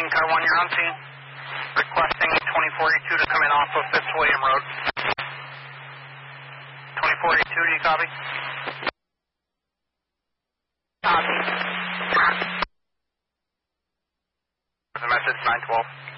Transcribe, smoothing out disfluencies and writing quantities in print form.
King Car 1, you're on scene. Requesting 2482 to come in off of 5th William Road. 2482, do you copy? Copy. The message 912.